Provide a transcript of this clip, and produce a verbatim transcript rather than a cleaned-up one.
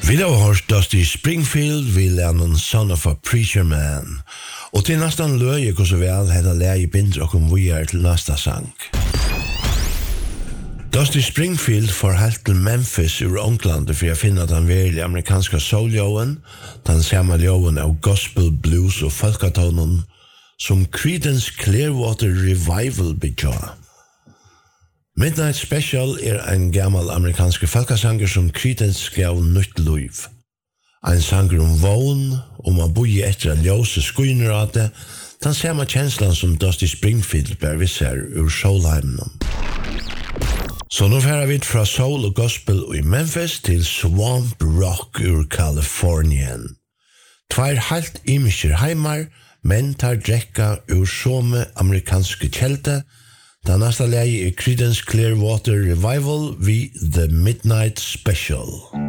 Vi har hørt Dusty Springfield, vi lærner Son of a Preacher Man. Og til nesten løye hvordan vel hadde læge binder og kom videre til neste sang. Dusty Springfield får helt til Memphis ur England for å finne den verilige amerikanske soul-joen, den samme joen av gospel, blues og folketonen, som Creedence Clearwater Revival bygger. Midnight Special er en gammel amerikansk folkesanger som Creedence gav nytt liv. En sanger om vågen, om å bo etter en ljøse skuiner av det, den samme kjenslen som Dusty Springfield bør visser ur soulheimen. Så nå fører vi fra soul og gospel i Memphis til Swamp Rock ur Kalifornien. Tvær helt imisker heimar, men tar drekka ur some amerikanske kjelte. Den neste leie er Creedence Clearwater Revival ved The Midnight Special.